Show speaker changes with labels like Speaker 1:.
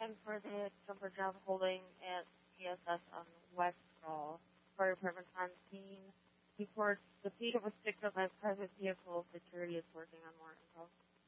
Speaker 1: And for the jumper job holding at PSS on West Roll, Fire Department on scene reports the patient was picked up by a private vehicle. Security is working on more info.